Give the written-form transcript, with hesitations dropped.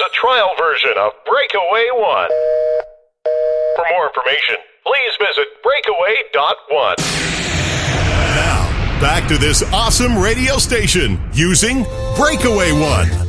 a trial version of Breakaway One. For more information, please visit breakaway.one. Now, back to this awesome radio station using Breakaway One.